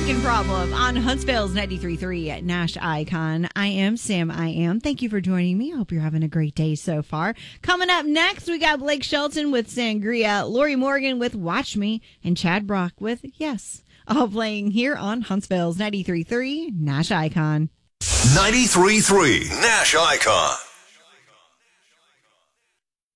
Drinking Problem on Huntsville's 93.3 at Nash Icon. I am Sam I Am. Thank you for joining me. I hope you're having a great day so far. Coming up next, we got Blake Shelton with Sangria, Lori Morgan with Watch Me, and Chad Brock with Yes. All playing here on Huntsville's 93.3 Nash Icon. 93.3 Nash Icon.